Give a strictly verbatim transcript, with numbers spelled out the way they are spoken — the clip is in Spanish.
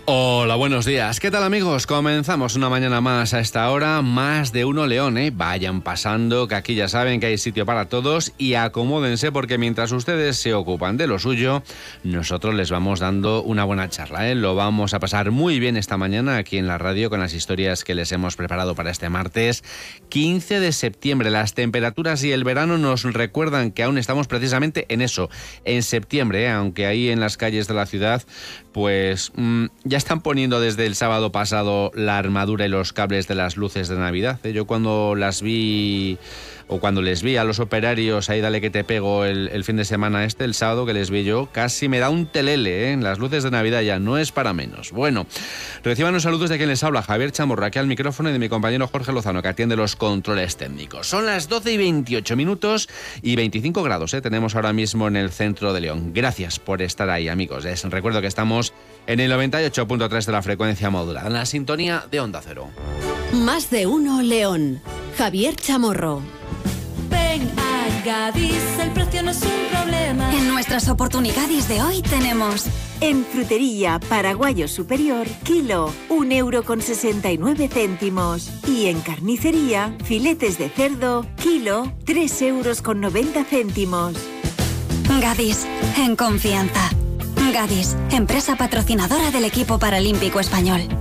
Hola, buenos días. ¿Qué tal, amigos? Comenzamos una mañana más a esta hora. Más de uno león, ¿eh? Vayan pasando, que aquí ya saben que hay sitio para todos y acomódense porque mientras ustedes se ocupan de lo suyo, nosotros les vamos dando una buena charla, ¿eh? Lo vamos a pasar muy bien esta mañana aquí en la radio con las historias que les hemos preparado para este martes quince de septiembre. Las temperaturas y el verano nos recuerdan que aún estamos precisamente en eso, en septiembre, ¿eh? Aunque ahí en las calles de la ciudad, pues mmm, ya están poniendo desde el sábado pasado la armadura y los cables de las luces de Navidad, ¿eh? Yo cuando las vi, o cuando les vi a los operarios, ahí dale que te pego el, el fin de semana este, el sábado que les vi yo, casi me da un telele, ¿eh? Las luces de Navidad ya no es para menos. Bueno, reciban los saludos de quien les habla, Javier Chamorro, aquí al micrófono, y de mi compañero Jorge Lozano, que atiende los controles técnicos. Son las doce y veintiocho minutos y veinticinco grados, ¿eh? Tenemos ahora mismo en el centro de León. Gracias por estar ahí, amigos. Les recuerdo que estamos en el noventa y ocho punto tres de la frecuencia modulada, en la sintonía de Onda Cero. Más de uno León. Javier Chamorro. Ven a Gadis, el precio no es un problema. En nuestras oportunidades de hoy tenemos... En frutería Paraguayo Superior, kilo, un euro con sesenta y nueve céntimos. Y en carnicería, filetes de cerdo, kilo, tres euros con noventa céntimos. Gadis, en confianza. Gadis, empresa patrocinadora del equipo paralímpico español.